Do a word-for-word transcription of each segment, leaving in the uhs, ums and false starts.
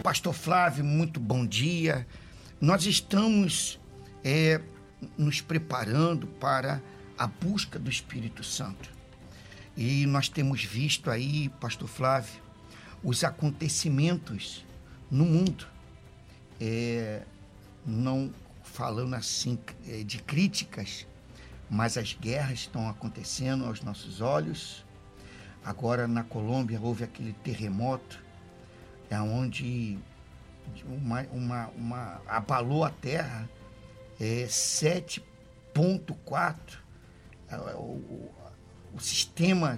Pastor Flávio, muito bom dia. Nós estamos é, nos preparando para a busca do Espírito Santo. E nós temos visto aí, Pastor Flávio, os acontecimentos no mundo. É, não falando assim é, de críticas, mas as guerras estão acontecendo aos nossos olhos. Agora na Colômbia houve aquele terremoto, é onde uma, uma, uma, abalou a terra, é, sete ponto quatro, é, o, o sistema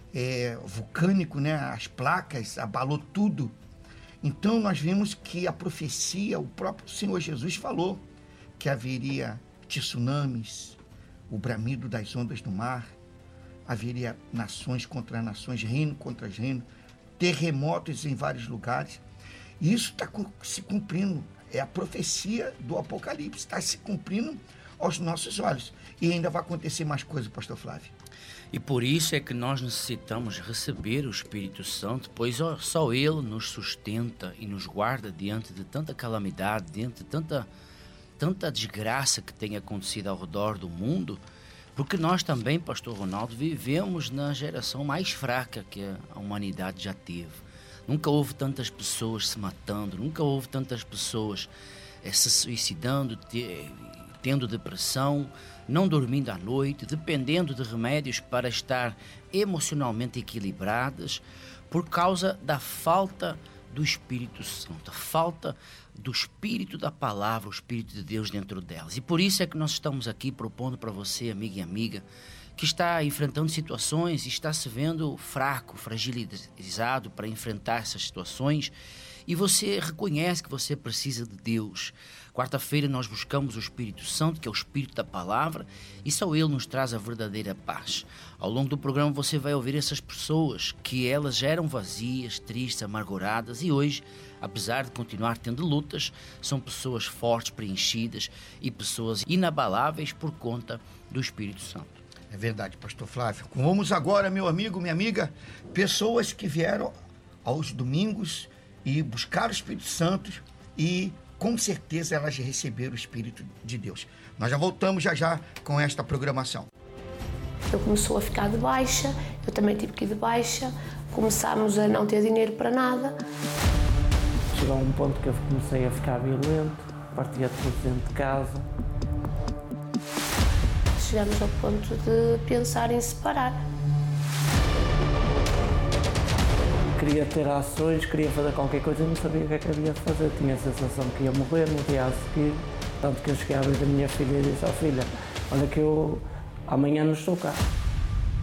é, vulcânico, né, as placas, abalou tudo. Então nós vimos que a profecia, o próprio Senhor Jesus falou que haveria tsunamis, o bramido das ondas do mar, haveria nações contra nações, reino contra reino, terremotos em vários lugares. E isso está se cumprindo, é a profecia do Apocalipse, está se cumprindo aos nossos olhos. E ainda vai acontecer mais coisas, Pastor Flávio. E por isso é que nós necessitamos receber o Espírito Santo, pois só Ele nos sustenta e nos guarda diante de tanta calamidade, diante de tanta, tanta desgraça que tem acontecido ao redor do mundo. Porque nós também, Pastor Ronaldo, vivemos na geração mais fraca que a humanidade já teve. Nunca houve tantas pessoas se matando, nunca houve tantas pessoas é, se suicidando, te, tendo depressão, não dormindo à noite, dependendo de remédios para estar emocionalmente equilibradas, por causa da falta do Espírito Santo, a falta do Espírito da Palavra, o Espírito de Deus dentro delas. E por isso é que nós estamos aqui propondo para você, amiga e amiga, que está enfrentando situações e está se vendo fraco, fragilizado para enfrentar essas situações, e você reconhece que você precisa de Deus. Quarta-feira nós buscamos o Espírito Santo, que é o Espírito da Palavra, e só Ele nos traz a verdadeira paz. Ao longo do programa você vai ouvir essas pessoas que elas já eram vazias, tristes, amarguradas, e hoje, apesar de continuar tendo lutas, são pessoas fortes, preenchidas e pessoas inabaláveis por conta do Espírito Santo. É verdade, Pastor Flávio. Vamos agora, meu amigo, minha amiga, pessoas que vieram aos domingos e buscaram o Espírito Santo e com certeza elas receberam o Espírito de Deus. Nós já voltamos já já com esta programação. Eu começou a ficar de baixa, eu também tive que ir de baixa, começámos a não ter dinheiro para nada. Chegou a um ponto que eu comecei a ficar violento, partia tudo dentro de casa. Chegámos ao ponto de pensar em separar. Queria ter ações, queria fazer qualquer coisa e não sabia o que é que havia de fazer. Tinha a sensação que ia morrer no dia a seguir. Tanto que eu cheguei à beira da minha filha e disse: ó filha, olha que eu amanhã não estou cá.